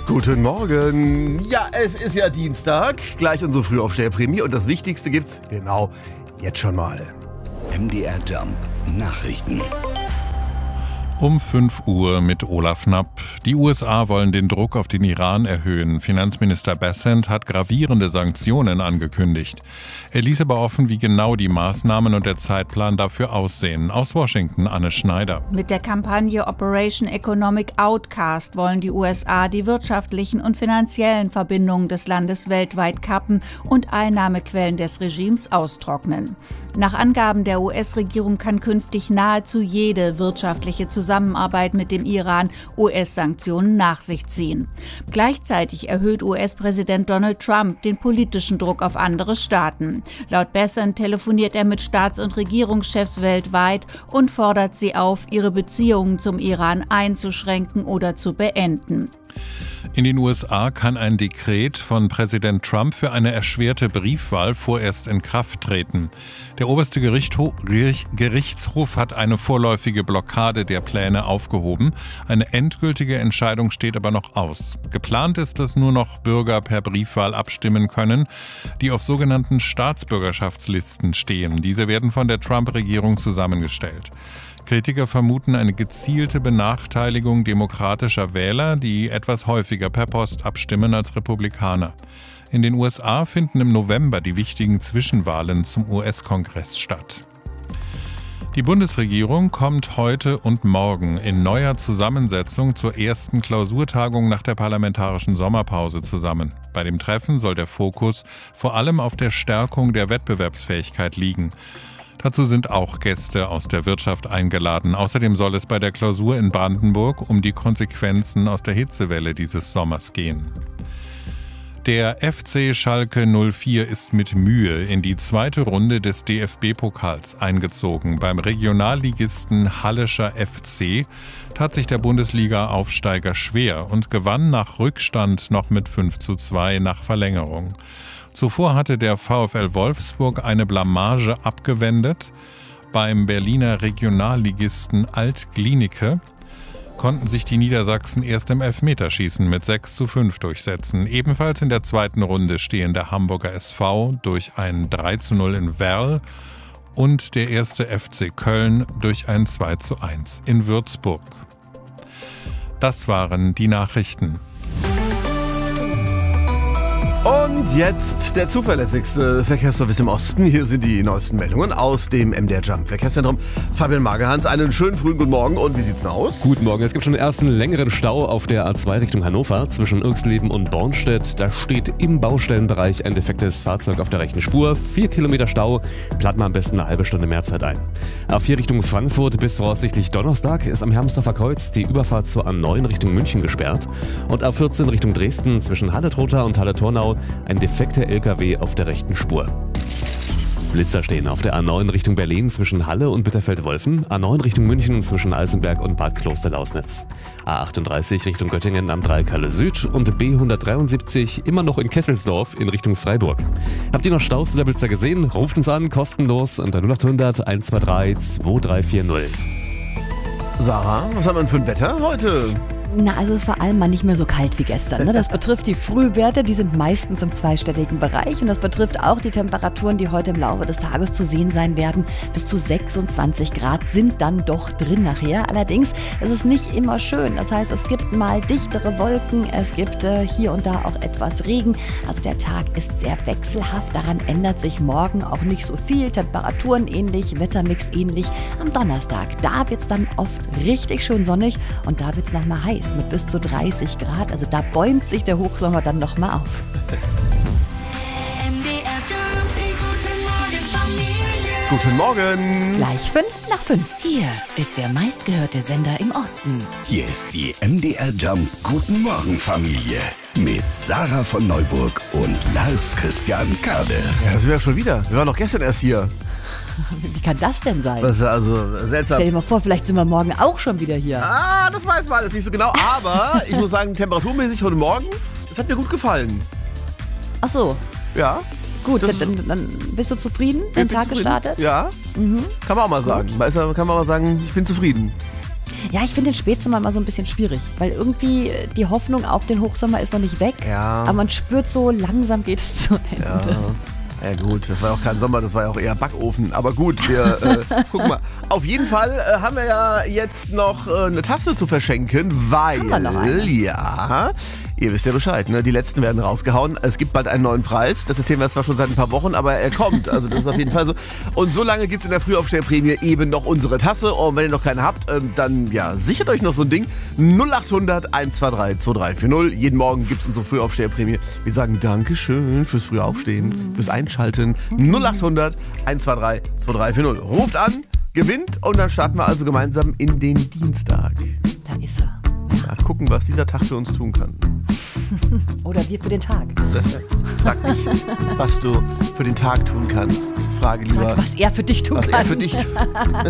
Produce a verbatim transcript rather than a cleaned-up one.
Guten Morgen. Ja, es ist ja Dienstag, gleich unsere Frühaufsteherprämie und das Wichtigste gibt's, genau, jetzt schon mal. M D R Jump Nachrichten. Um fünf Uhr mit Olaf Knapp. Die U S A wollen den Druck auf den Iran erhöhen. Finanzminister Bessent hat gravierende Sanktionen angekündigt. Er ließ aber offen, wie genau die Maßnahmen und der Zeitplan dafür aussehen. Aus Washington, Anne Schneider. Mit der Kampagne Operation Economic Outcast wollen die U S A die wirtschaftlichen und finanziellen Verbindungen des Landes weltweit kappen und Einnahmequellen des Regimes austrocknen. Nach Angaben der U S-Regierung kann künftig nahezu jede wirtschaftliche Zusammenarbeit mit dem Iran U S-Sanktionen nach sich ziehen. Gleichzeitig erhöht U S-Präsident Donald Trump den politischen Druck auf andere Staaten. Laut Bessent telefoniert er mit Staats- und Regierungschefs weltweit und fordert sie auf, ihre Beziehungen zum Iran einzuschränken oder zu beenden. In den U S A kann ein Dekret von Präsident Trump für eine erschwerte Briefwahl vorerst in Kraft treten. Der oberste Gerichtshof, Gerichtshof hat eine vorläufige Blockade der Pläne aufgehoben. Eine endgültige Entscheidung steht aber noch aus. Geplant ist, dass nur noch Bürger per Briefwahl abstimmen können, die auf sogenannten Staatsbürgerschaftslisten stehen. Diese werden von der Trump-Regierung zusammengestellt. Kritiker vermuten eine gezielte Benachteiligung demokratischer Wähler, die etwas häufiger per Post abstimmen als Republikaner. In den U S A finden im November die wichtigen Zwischenwahlen zum U S-Kongress statt. Die Bundesregierung kommt heute und morgen in neuer Zusammensetzung zur ersten Klausurtagung nach der parlamentarischen Sommerpause zusammen. Bei dem Treffen soll der Fokus vor allem auf der Stärkung der Wettbewerbsfähigkeit liegen. Dazu sind auch Gäste aus der Wirtschaft eingeladen. Außerdem soll es bei der Klausur in Brandenburg um die Konsequenzen aus der Hitzewelle dieses Sommers gehen. Der F C Schalke null vier ist mit Mühe in die zweite Runde des D F B-Pokals eingezogen. Beim Regionalligisten Hallischer F C tat sich der Bundesliga-Aufsteiger schwer und gewann nach Rückstand noch mit fünf zu zwei nach Verlängerung. Zuvor hatte der VfL Wolfsburg eine Blamage abgewendet. Beim Berliner Regionalligisten Alt-Glienicke konnten sich die Niedersachsen erst im Elfmeterschießen mit sechs zu fünf durchsetzen. Ebenfalls in der zweiten Runde stehen der Hamburger S V durch ein drei zu null in Werl und der erste F C Köln durch ein zwei zu eins in Würzburg. Das waren die Nachrichten. Und jetzt der zuverlässigste Verkehrsservice im Osten. Hier sind die neuesten Meldungen aus dem M D R Jump Verkehrszentrum. Fabian Magerhans, einen schönen frühen guten Morgen. Und wie sieht's denn aus? Guten Morgen. Es gibt schon den ersten längeren Stau auf der A zwei Richtung Hannover zwischen Irxleben und Bornstedt. Da steht im Baustellenbereich ein defektes Fahrzeug auf der rechten Spur. Vier Kilometer Stau. Planen wir am besten eine halbe Stunde mehr Zeit ein. A vier Richtung Frankfurt bis voraussichtlich Donnerstag ist am Hermsdorfer Kreuz die Überfahrt zur A neun Richtung München gesperrt. Und A vierzehn Richtung Dresden zwischen Halle-Trotha und Halle-Tornau ein defekter L K W auf der rechten Spur. Blitzer stehen auf der A neun Richtung Berlin zwischen Halle und Bitterfeld-Wolfen, A neun Richtung München zwischen Alsenberg und Bad Kloster-Lausnitz, A achtunddreißig Richtung Göttingen am Dreieck Halle Süd und B hundertdreiundsiebzig immer noch in Kesselsdorf in Richtung Freiburg. Habt ihr noch Staus zu der Blitzer gesehen? Ruft uns an, kostenlos unter null acht hundert eins zwei drei zwei drei vier null. Sarah, was haben wir denn für ein Wetter heute? Na, also es war allem mal nicht mehr so kalt wie gestern. Ne? Das betrifft die Frühwerte, die sind meistens im zweistelligen Bereich. Und das betrifft auch die Temperaturen, die heute im Laufe des Tages zu sehen sein werden. Bis zu sechsundzwanzig Grad sind dann doch drin nachher. Allerdings ist es nicht immer schön. Das heißt, es gibt mal dichtere Wolken, es gibt äh, hier und da auch etwas Regen. Also der Tag ist sehr wechselhaft. Daran ändert sich morgen auch nicht so viel. Temperaturen ähnlich, Wettermix ähnlich. Am Donnerstag, da wird es dann oft richtig schön sonnig und da wird es nochmal heiß mit bis zu dreißig Grad. Also da bäumt sich der Hochsommer dann nochmal auf. Guten Morgen. Gleich fünf nach fünf. Hier ist der meistgehörte Sender im Osten. Hier ist die M D R Jump Guten Morgen Familie mit Sarah von Neuburg und Lars Christian Kade. Ja, das sind wir schon wieder. Wir waren doch gestern erst hier. Wie kann das denn sein? Das ist also seltsam. Stell dir mal vor, vielleicht sind wir morgen auch schon wieder hier. Ah, das weiß man alles nicht so genau. Aber ich muss sagen, temperaturmäßig heute Morgen, das hat mir gut gefallen. Ach so. Ja. Gut, dann, dann, dann bist du zufrieden, den Tag gestartet? Ja, Mhm. kann man auch mal sagen. Weißt du, kann man mal sagen, ich bin zufrieden. Ja, ich finde den Spätsommer immer so ein bisschen schwierig, weil irgendwie die Hoffnung auf den Hochsommer ist noch nicht weg. Ja. Aber man spürt so, langsam geht es zu Ende. Ja. Ja gut, das war ja auch kein Sommer, das war ja auch eher Backofen. Aber gut, wir äh, gucken mal. Auf jeden Fall äh, haben wir ja jetzt noch äh, eine Tasse zu verschenken, weil, Haben wir noch eine? ja, ihr wisst ja Bescheid, ne? Die letzten werden rausgehauen. Es gibt bald einen neuen Preis. Das erzählen wir zwar schon seit ein paar Wochen, aber er kommt. Also das ist auf jeden Fall so. Und so lange gibt es in der Frühaufsteherprämie eben noch unsere Tasse. Und wenn ihr noch keine habt, ähm, dann ja, sichert euch noch so ein Ding. null acht hundert eins zwei drei zwei drei vier null. Jeden Morgen gibt es unsere Frühaufsteherprämie. Wir sagen Dankeschön fürs Frühaufstehen, fürs Einschalten. null acht hundert eins zwei drei zwei drei vier null. Ruft an, gewinnt und dann starten wir also gemeinsam in den Dienstag. Da ist er. Ja, gucken, was dieser Tag für uns tun kann. Oder wir für den Tag. Sag nicht, was du für den Tag tun kannst. Frage lieber, Sag, was er für dich tun was kann. er für dich tut.